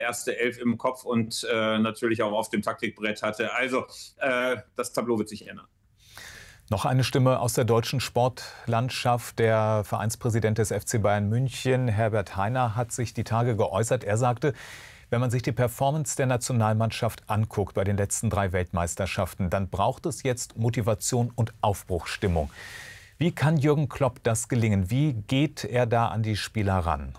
erste Elf im Kopf und natürlich auch auf dem Taktikbrett hatte. Also das Tableau wird sich ändern. Noch eine Stimme aus der deutschen Sportlandschaft. Der Vereinspräsident des FC Bayern München, Herbert Hainer, hat sich die Tage geäußert. Er sagte, wenn man sich die Performance der Nationalmannschaft anguckt bei den letzten 3 Weltmeisterschaften, dann braucht es jetzt Motivation und Aufbruchsstimmung. Wie kann Jürgen Klopp das gelingen? Wie geht er da an die Spieler ran?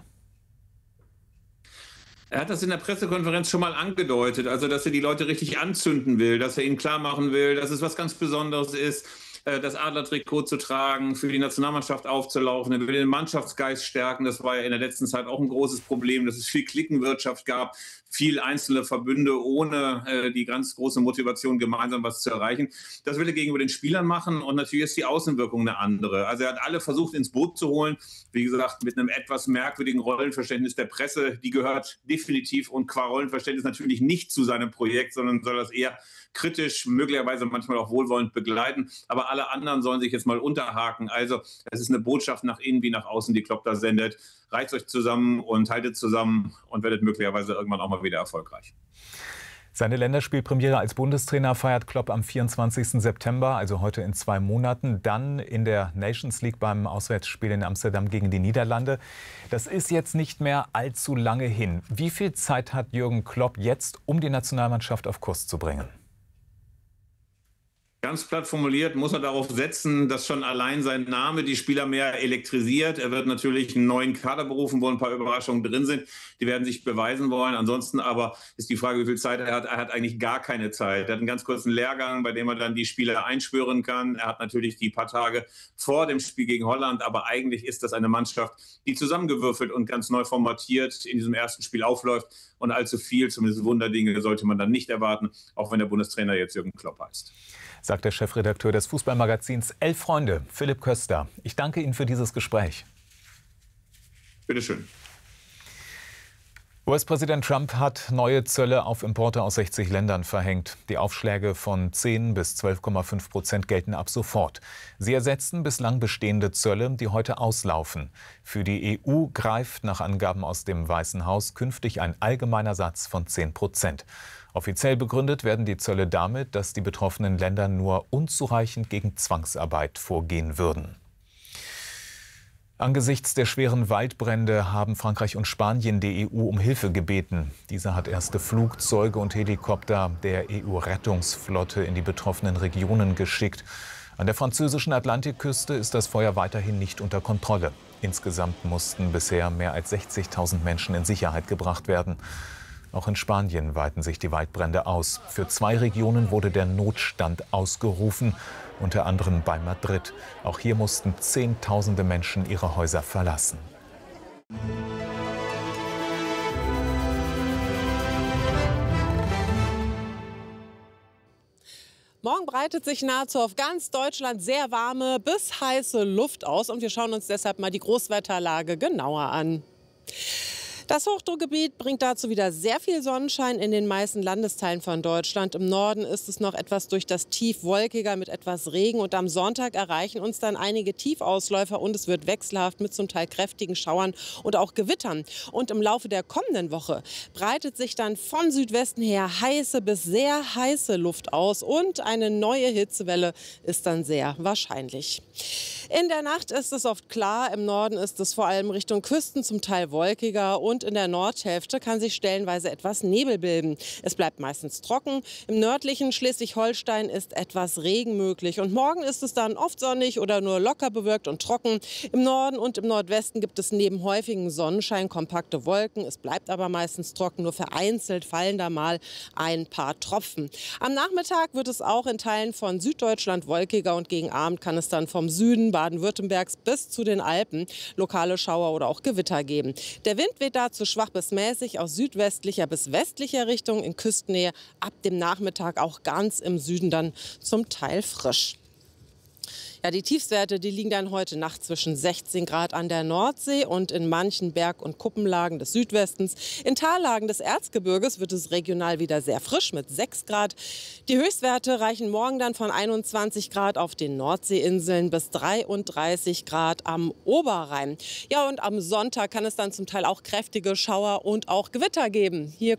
Er hat das in der Pressekonferenz schon mal angedeutet, also dass er die Leute richtig anzünden will, dass er ihnen klar machen will, dass es was ganz Besonderes ist, das Adlertrikot zu tragen, für die Nationalmannschaft aufzulaufen. Er will den Mannschaftsgeist stärken. Das war ja in der letzten Zeit auch ein großes Problem, dass es viel Klickenwirtschaft gab, viel einzelne Verbünde ohne die ganz große Motivation, gemeinsam was zu erreichen. Das will er gegenüber den Spielern machen und natürlich ist die Außenwirkung eine andere. Also er hat alle versucht, ins Boot zu holen. Wie gesagt, mit einem etwas merkwürdigen Rollenverständnis der Presse. Die gehört definitiv und qua Rollenverständnis natürlich nicht zu seinem Projekt, sondern soll das eher kritisch, möglicherweise manchmal auch wohlwollend begleiten. Aber alle anderen sollen sich jetzt mal unterhaken. Also es ist eine Botschaft nach innen wie nach außen, die Klopp da sendet. Reißt euch zusammen und haltet zusammen und werdet möglicherweise irgendwann auch mal wieder erfolgreich. Seine Länderspielpremiere als Bundestrainer feiert Klopp am 24. September, also heute in 2 Monaten. Dann in der Nations League beim Auswärtsspiel in Amsterdam gegen die Niederlande. Das ist jetzt nicht mehr allzu lange hin. Wie viel Zeit hat Jürgen Klopp jetzt, um die Nationalmannschaft auf Kurs zu bringen? Ganz platt formuliert muss er darauf setzen, dass schon allein sein Name die Spieler mehr elektrisiert. Er wird natürlich einen neuen Kader berufen, wo ein paar Überraschungen drin sind. Die werden sich beweisen wollen. Ansonsten aber ist die Frage, wie viel Zeit er hat. Er hat eigentlich gar keine Zeit. Er hat einen ganz kurzen Lehrgang, bei dem er dann die Spieler einschwören kann. Er hat natürlich die paar Tage vor dem Spiel gegen Holland. Aber eigentlich ist das eine Mannschaft, die zusammengewürfelt und ganz neu formatiert in diesem ersten Spiel aufläuft. Und allzu viel, zumindest Wunderdinge, sollte man dann nicht erwarten, auch wenn der Bundestrainer jetzt Jürgen Klopp heißt. Sagt der Chefredakteur des Fußballmagazins Elf Freunde, Philipp Köster. Ich danke Ihnen für dieses Gespräch. Bitte schön. US-Präsident Trump hat neue Zölle auf Importe aus 60 Ländern verhängt. Die Aufschläge von 10 bis 12,5% gelten ab sofort. Sie ersetzen bislang bestehende Zölle, die heute auslaufen. Für die EU greift nach Angaben aus dem Weißen Haus künftig ein allgemeiner Satz von 10%. Offiziell begründet werden die Zölle damit, dass die betroffenen Länder nur unzureichend gegen Zwangsarbeit vorgehen würden. Angesichts der schweren Waldbrände haben Frankreich und Spanien die EU um Hilfe gebeten. Diese hat erste Flugzeuge und Helikopter der EU-Rettungsflotte in die betroffenen Regionen geschickt. An der französischen Atlantikküste ist das Feuer weiterhin nicht unter Kontrolle. Insgesamt mussten bisher mehr als 60.000 Menschen in Sicherheit gebracht werden. Auch in Spanien weiten sich die Waldbrände aus. Für 2 Regionen wurde der Notstand ausgerufen, unter anderem bei Madrid. Auch hier mussten Zehntausende Menschen ihre Häuser verlassen. Morgen breitet sich nahezu auf ganz Deutschland sehr warme bis heiße Luft aus. Und wir schauen uns deshalb mal die Großwetterlage genauer an. Das Hochdruckgebiet bringt dazu wieder sehr viel Sonnenschein in den meisten Landesteilen von Deutschland. Im Norden ist es noch etwas durch das Tief wolkiger mit etwas Regen. Und am Sonntag erreichen uns dann einige Tiefausläufer und es wird wechselhaft mit zum Teil kräftigen Schauern und auch Gewittern. Und im Laufe der kommenden Woche breitet sich dann von Südwesten her heiße bis sehr heiße Luft aus und eine neue Hitzewelle ist dann sehr wahrscheinlich. In der Nacht ist es oft klar, im Norden ist es vor allem Richtung Küsten zum Teil wolkiger und in der Nordhälfte kann sich stellenweise etwas Nebel bilden. Es bleibt meistens trocken. Im nördlichen Schleswig-Holstein ist etwas Regen möglich. Und morgen ist es dann oft sonnig oder nur locker bewölkt und trocken. Im Norden und im Nordwesten gibt es neben häufigem Sonnenschein kompakte Wolken. Es bleibt aber meistens trocken. Nur vereinzelt fallen da mal ein paar Tropfen. Am Nachmittag wird es auch in Teilen von Süddeutschland wolkiger und gegen Abend kann es dann vom Süden Baden-Württembergs bis zu den Alpen lokale Schauer oder auch Gewitter geben. Der Wind weht dazu schwach bis mäßig aus südwestlicher bis westlicher Richtung, in Küstennähe ab dem Nachmittag auch ganz im Süden dann zum Teil frisch. Ja, die Tiefstwerte, die liegen dann heute Nacht zwischen 16 Grad an der Nordsee und in manchen Berg- und Kuppenlagen des Südwestens. In Tallagen des Erzgebirges wird es regional wieder sehr frisch mit 6 Grad. Die Höchstwerte reichen morgen dann von 21 Grad auf den Nordseeinseln bis 33 Grad am Oberrhein. Ja, und am Sonntag kann es dann zum Teil auch kräftige Schauer und auch Gewitter geben. Hier